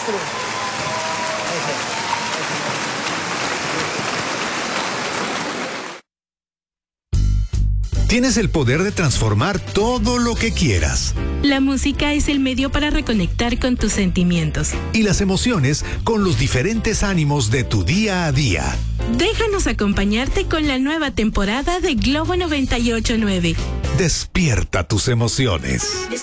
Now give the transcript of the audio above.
maestro. Tienes el poder de transformar todo lo que quieras. La música es el medio para reconectar con tus sentimientos. Y las emociones con los diferentes ánimos de tu día a día. Déjanos acompañarte con la nueva temporada de Globo 98.9. Despierta tus emociones.